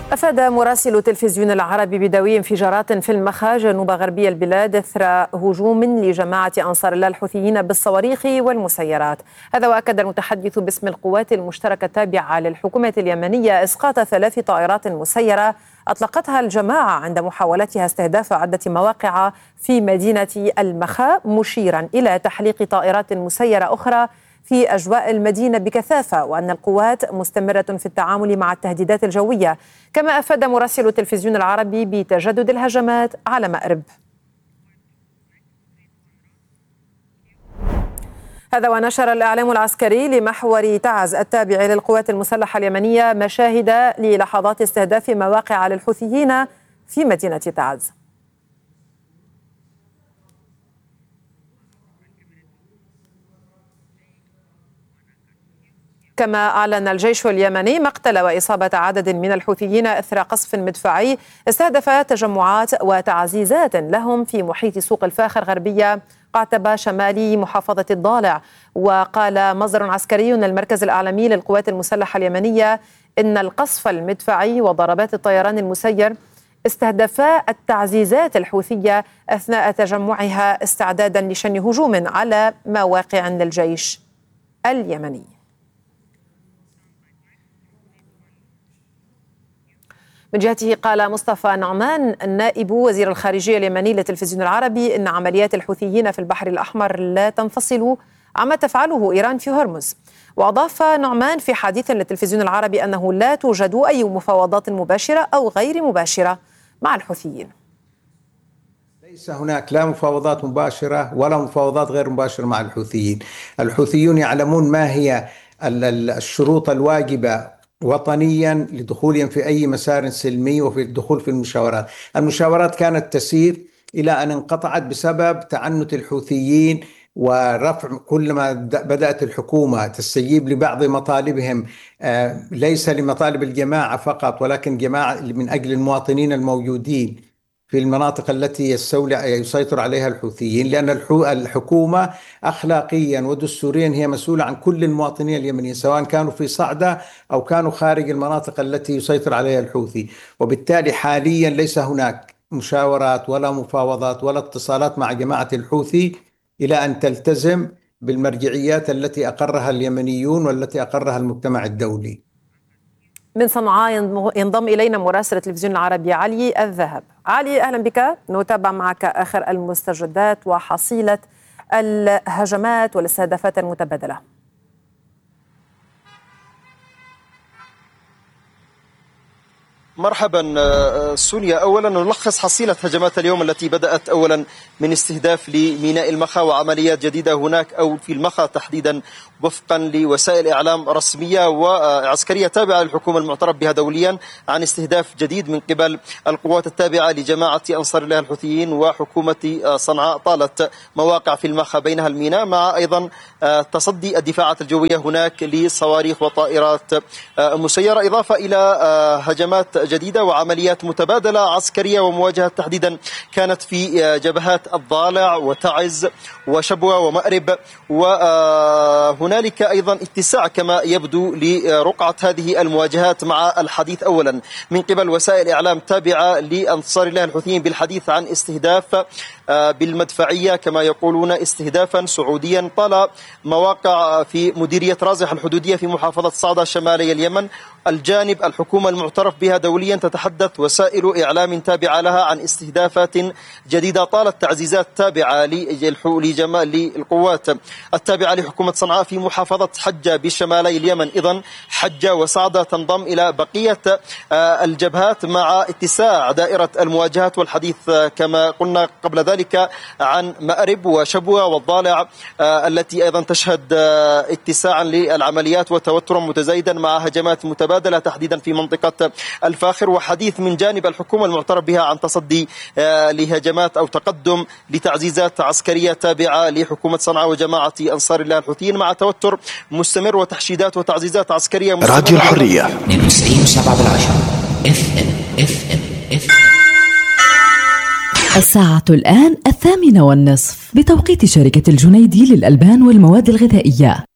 أفاد مراسل تلفزيون العربي بدوي انفجارات في المخا جنوب غربي البلاد إثر هجوم لجماعة أنصار الله الحوثيين بالصواريخ والمسيرات. هذا وأكد المتحدث باسم القوات المشتركة التابعة للحكومة اليمنية إسقاط 3 طائرات مسيرة أطلقتها الجماعة عند محاولتها استهداف عدة مواقع في مدينة المخا، مشيرا إلى تحليق طائرات مسيرة أخرى في أجواء المدينة بكثافة، وأن القوات مستمرة في التعامل مع التهديدات الجوية. كما أفاد مراسل التلفزيون العربي بتجدد الهجمات على مأرب. هذا ونشر الإعلام العسكري لمحور تعز التابع للقوات المسلحة اليمنية مشاهد للحظات استهداف مواقع للحوثيين في مدينة تعز. كما أعلن الجيش اليمني مقتل وإصابة عدد من الحوثيين إثر قصف مدفعي استهدف تجمعات وتعزيزات لهم في محيط سوق الفاخر غربية قعتبة شمالي محافظة الضالع. وقال مصدر عسكري المركز الإعلامي للقوات المسلحة اليمنية إن القصف المدفعي وضربات الطيران المسير استهدفا التعزيزات الحوثية أثناء تجمعها استعدادا لشن هجوم على مواقع للجيش اليمني. من جهته قال مصطفى نعمان النائب وزير الخارجية اليمني للتلفزيون العربي إن عمليات الحوثيين في البحر الأحمر لا تنفصل عما تفعله إيران في هرمز. وأضاف نعمان في حديث للتلفزيون العربي أنه لا توجد أي مفاوضات مباشرة أو غير مباشرة مع الحوثيين. ليس هناك لا مفاوضات مباشرة ولا مفاوضات غير مباشرة مع الحوثيين. الحوثيون يعلمون ما هي الشروط الواجبة وطنيا لدخولهم في أي مسار سلمي وفي الدخول في المشاورات. المشاورات كانت تسير إلى أن انقطعت بسبب تعنت الحوثيين ورفع كلما بدأت الحكومة تستجيب لبعض مطالبهم، ليس لمطالب الجماعة فقط ولكن جماعة من أجل المواطنين الموجودين في المناطق التي يسيطر عليها الحوثيين، لأن الحكومة أخلاقيا ودستوريا هي مسؤولة عن كل المواطنين اليمنيين سواء كانوا في صعدة أو كانوا خارج المناطق التي يسيطر عليها الحوثي. وبالتالي حاليا ليس هناك مشاورات ولا مفاوضات ولا اتصالات مع جماعة الحوثي إلى أن تلتزم بالمرجعيات التي أقرها اليمنيون والتي أقرها المجتمع الدولي. من صنعاء ينضم إلينا مراسل التلفزيون العربي علي الذهب. علي، أهلا بك. نتابع معك آخر المستجدات وحصيلة الهجمات والاستهدافات المتبادلة. مرحبا سونيا. أولا نلخص حصيلة هجمات اليوم التي بدأت أولا من استهداف لميناء المخا وعمليات جديدة هناك أو في المخا تحديدا وفقا لوسائل إعلام رسمية وعسكرية تابعة للحكومة المعترف بها دوليا عن استهداف جديد من قبل القوات التابعة لجماعة أنصار الله الحوثيين وحكومة صنعاء طالت مواقع في المخا بينها الميناء، مع أيضا تصدي الدفاعات الجوية هناك لصواريخ وطائرات مسيرة، إضافة إلى هجمات جديدة وعمليات متبادلة عسكرية ومواجهات تحديدا كانت في جبهات الضالع وتعز وشبوة ومأرب. وهنالك أيضا اتساع كما يبدو لرقعة هذه المواجهات مع الحديث أولا من قبل وسائل إعلام تابعة لأنصار الله الحوثيين بالحديث عن استهداف بالمدفعية كما يقولون استهدافا سعوديا طال مواقع في مديرية رازح الحدودية في محافظة صعدة شمالي اليمن. الجانب الحكومة المعترف بها دوليا تتحدث وسائل إعلام تابعة لها عن استهدافات جديدة طالت تعزيزات تابعة للقوات التابعة لحكومة صنعاء في محافظة حجة بشمالي اليمن. إذن حجة وصعدة تنضم إلى بقية الجبهات مع اتساع دائرة المواجهات، والحديث كما قلنا قبل ذلك عن مأرب وشبوة والضالع التي أيضا تشهد اتساعا للعمليات وتوترا متزايدا مع هجمات متبادلة تحديدا في منطقة الفاخر. وحديث من جانب الحكومة المعترف بها عن تصدي لهجمات أو تقدم لتعزيزات عسكرية تابعة لحكومة صنعاء وجماعة أنصار الله الحوثيين مع توتر مستمر وتحشيدات وتعزيزات عسكرية مستمرة. راديو الحرية 92.7 FM. الساعة الآن 8:30 بتوقيت شركة الجنيدي للألبان والمواد الغذائية.